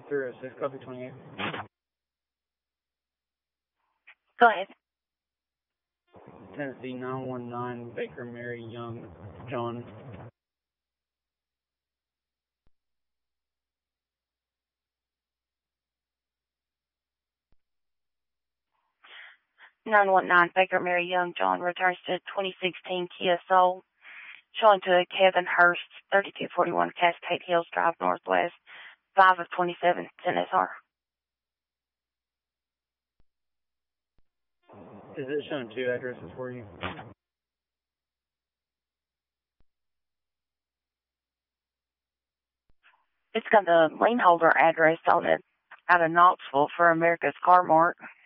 306, copy 28. Go ahead. Tennessee 919, Baker Mary Young John. Baker Mary Young John returns to 2016 Kia Soul, showing to Kevin Hurst, 3241 Cascade Hills Drive Northwest, 5 of 27, 10SR. Is it showing two addresses for you? It's got the lien holder address on it out of Knoxville for America's Car Mart.